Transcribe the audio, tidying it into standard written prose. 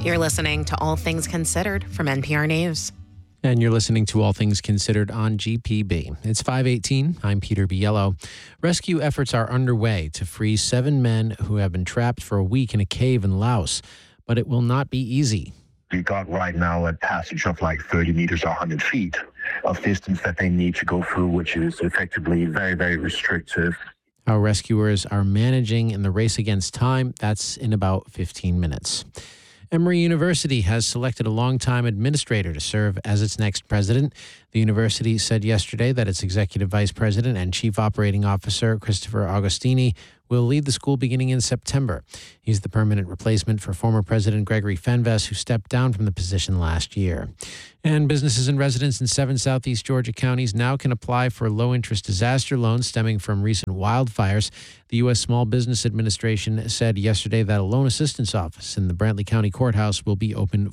You're listening to All Things Considered from NPR News. And you're listening to All Things Considered on GPB. It's 5:18. I'm Peter Biello. Rescue efforts are underway to free 7 men who have been trapped for a week in a cave in Laos, but it will not be easy. We got right now a passage of like 30 meters or 100 feet of distance that they need to go through, which is effectively very, very restrictive. How rescuers are managing in the race against time, that's in about 15 minutes. Emory University has selected a longtime administrator to serve as its next president. The university said yesterday that its executive vice president and chief operating officer, Christopher Agostini, will lead the school beginning in September. He's the permanent replacement for former President Gregory Fenves, who stepped down from the position last year. And businesses and residents in 7 Southeast Georgia counties now can apply for low-interest disaster loans stemming from recent wildfires. The U.S. Small Business Administration said yesterday that a loan assistance office in the Brantley County Courthouse will be open